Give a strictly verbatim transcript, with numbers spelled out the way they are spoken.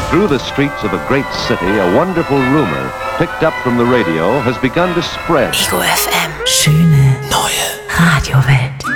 Through the streets of a great city, a wonderful rumor, picked up from the radio, has begun to spread. Ego F M. Schöne neue Radiowelt.